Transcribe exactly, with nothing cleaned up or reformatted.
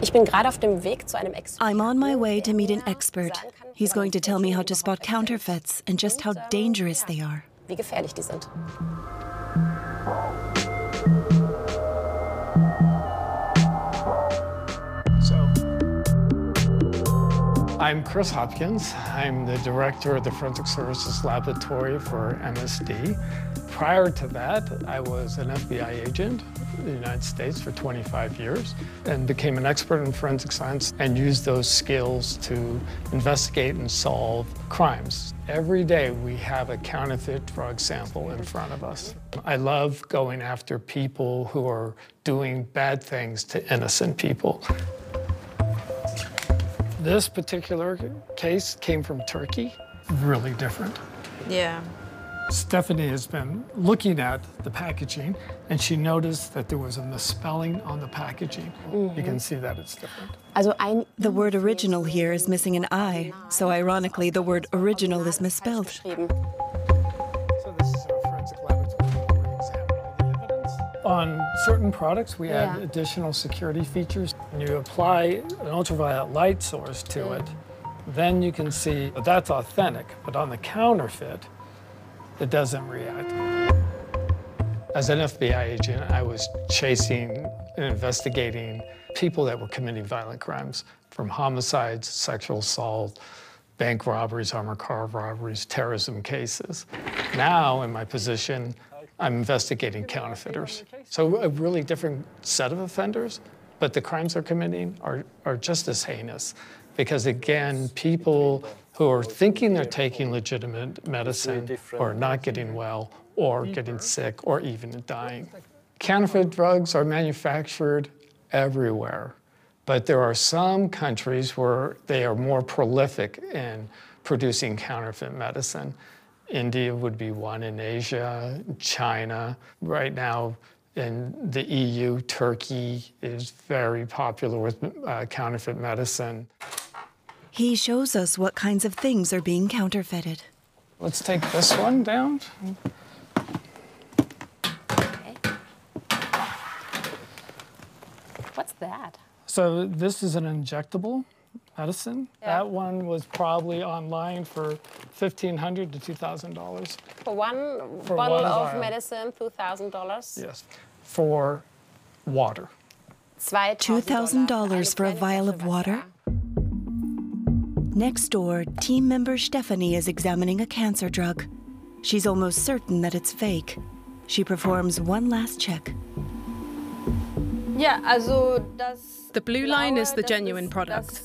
Ich bin gerade auf dem Weg zu einem Experten. I'm on my way to meet an expert. He's going to tell me how to spot counterfeits and just how dangerous they are. Wie gefährlich die sind. I'm Chris Hopkins. I'm the director of the Forensic Services Laboratory for M S D. Prior to that, I was an F B I agent in the United States for twenty-five years and became an expert in forensic science and used those skills to investigate and solve crimes. Every day we have a counterfeit drug sample in front of us. I love going after people who are doing bad things to innocent people. This particular case came from Turkey, really different. Yeah. Stephanie has been looking at the packaging, and she noticed that there was a misspelling on the packaging. Mm-hmm. You can see that it's different. Also ein The word original here is missing an I, so ironically the word original is misspelled. So this is our forensic laboratory where we examine all the evidence. On certain products, we add Yeah. additional security features. When you apply an ultraviolet light source to Mm. it, then you can see that that's authentic, but on the counterfeit, it doesn't react. As an F B I agent, I was chasing and investigating people that were committing violent crimes, from homicides, sexual assault, bank robberies, armored car robberies, terrorism cases. Now, in my position, I'm investigating counterfeiters. So a really different set of offenders, but the crimes they're committing are, are just as heinous. Because again, people who are thinking they're taking legitimate medicine are not getting well or getting sick or even dying. Counterfeit drugs are manufactured everywhere, but there are some countries where they are more prolific in producing counterfeit medicine. India would be one, in Asia, China. Right now, in the E U, Turkey is very popular with uh, counterfeit medicine. He shows us what kinds of things are being counterfeited. Let's take this one down. Okay. What's that? So this is an injectable medicine. Yeah. That one was probably online for fifteen hundred dollars to two thousand dollars. For one For bottle one of vial. medicine, two thousand dollars. Yes, for water. two thousand dollars for a vial of water? Next door, team member Stephanie is examining a cancer drug. She's almost certain that it's fake. She performs one last check. Yeah, also das The blue line is the Blaue, das genuine ist product. das